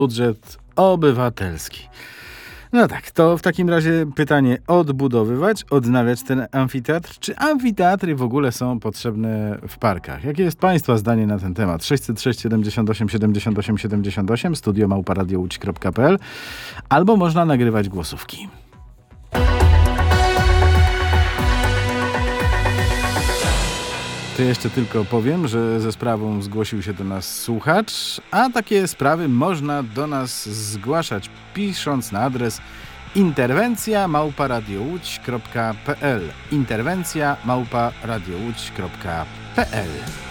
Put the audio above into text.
budżet obywatelski. No tak, to w takim razie pytanie: odbudowywać, odnawiać ten amfiteatr? Czy amfiteatry w ogóle są potrzebne w parkach? Jakie jest Państwa zdanie na ten temat? 606 78 78 78 studio@radiołódź.pl albo można nagrywać głosówki. To jeszcze tylko powiem, że ze sprawą zgłosił się do nas słuchacz, a takie sprawy można do nas zgłaszać pisząc na adres interwencja@radiołódź.pl interwencja@radiołódź.pl